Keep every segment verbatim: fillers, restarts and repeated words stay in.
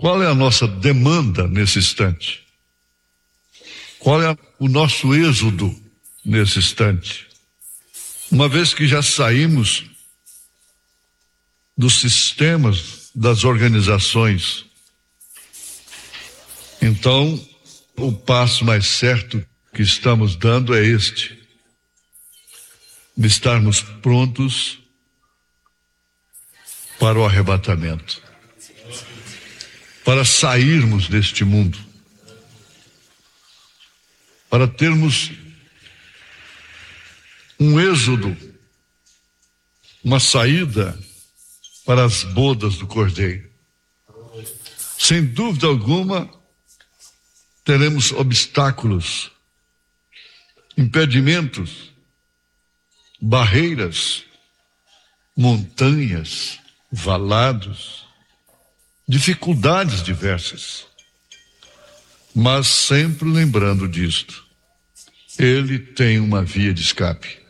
Qual é a nossa demanda nesse instante? Qual é o nosso êxodo nesse instante? Uma vez que já saímos dos sistemas, das organizações, então o passo mais certo que estamos dando é este: de estarmos prontos para o arrebatamento, para sairmos deste mundo, para termos um êxodo, uma saída para as bodas do Cordeiro. Sem dúvida alguma, teremos obstáculos, impedimentos, barreiras, montanhas, valados, dificuldades diversas. Mas sempre lembrando disto, Ele tem uma via de escape.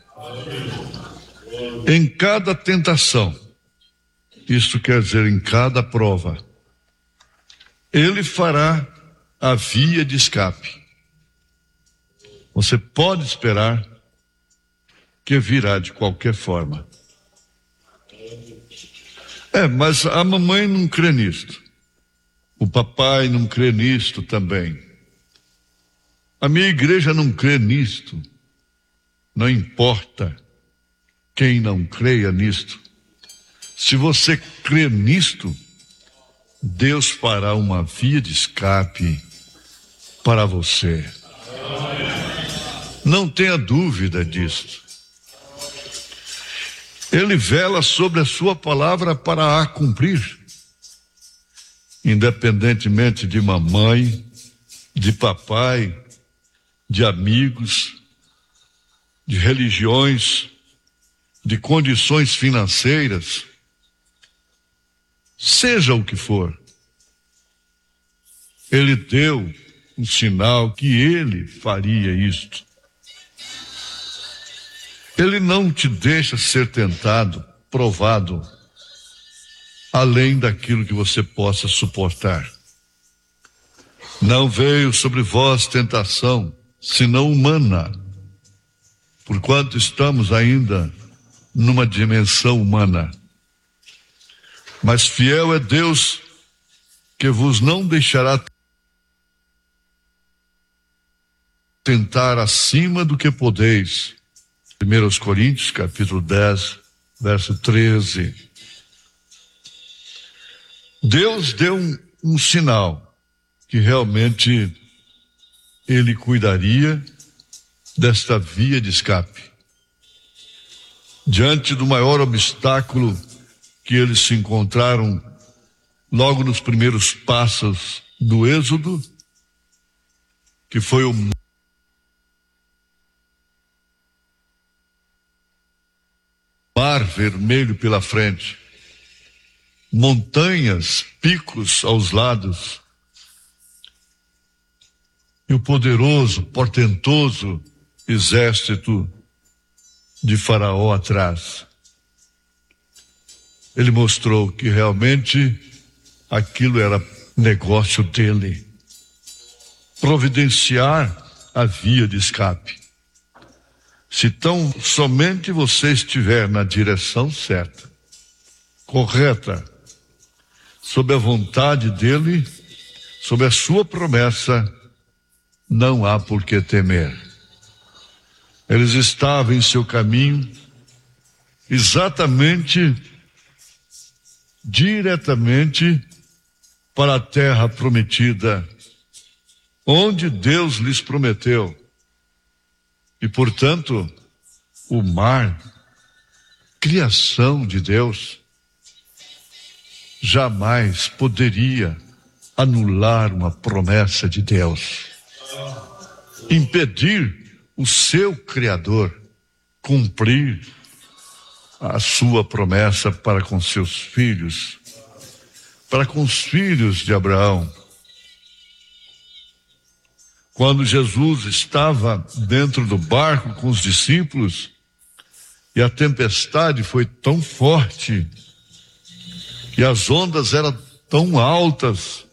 Em cada tentação, isto quer dizer em cada prova, Ele fará a via de escape. Você pode esperar que virá de qualquer forma. É, mas a mamãe não crê nisto. O papai não crê nisto também. A minha igreja não crê nisto. Não importa quem não creia nisto. Se você crê nisto, Deus fará uma via de escape para você. Não tenha dúvida disto. Ele vela sobre a sua palavra para a cumprir. Independentemente de mamãe, de papai, de amigos, de religiões, de condições financeiras, seja o que for, Ele deu um sinal que Ele faria isto. Ele não te deixa ser tentado, provado, além daquilo que você possa suportar. Não veio sobre vós tentação, senão humana, porquanto estamos ainda numa dimensão humana. Mas fiel é Deus, que vos não deixará tentar acima do que podeis. primeira Coríntios, capítulo dez, verso treze. Deus deu um, um sinal que realmente Ele cuidaria desta via de escape. Diante do maior obstáculo que eles se encontraram logo nos primeiros passos do Êxodo, que foi o Mar Vermelho pela frente, montanhas, picos aos lados, e o poderoso, portentoso exército de Faraó atrás. Ele mostrou que realmente aquilo era negócio dele, providenciar a via de escape. Se tão somente você estiver na direção certa, correta, sob a vontade dele, sob a sua promessa, não há por que temer. Eles estavam em seu caminho, exatamente, diretamente para a terra prometida, onde Deus lhes prometeu. E, portanto, o mar, criação de Deus, jamais poderia anular uma promessa de Deus, impedir o seu Criador cumprir a sua promessa para com seus filhos, para com os filhos de Abraão. Quando Jesus estava dentro do barco com os discípulos e a tempestade foi tão forte e as ondas eram tão altas